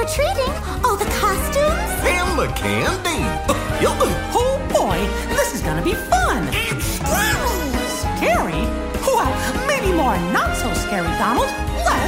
trick-or-treating, all the costumes. And the candy. Oh boy, this is gonna be fun. It's scary. Scary? Well, maybe more not so scary, Donald. Let's